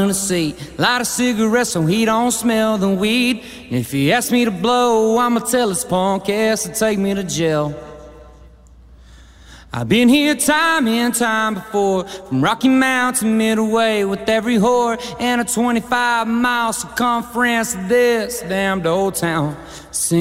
in the seat, light a cigarette so he don't smell the weed. And if he asks me to blow, I'ma tell his punk ass to take me to jail. I've been here time and time before, from Rocky Mount to Midway, with every whore and a 25-mile circumference of this damned old town. Sing